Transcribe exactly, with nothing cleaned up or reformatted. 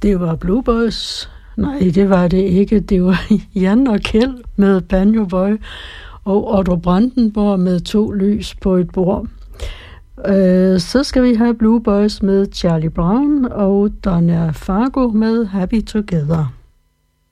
Det var Blue Boys. Nej, det var det ikke. Det var Jan og Kjeld med Banjo Boy og Otto Brandenborg med To lys på et bord. Øh, så skal vi have Blue Boys med Charlie Brown og Donna Fargo med Happy Together.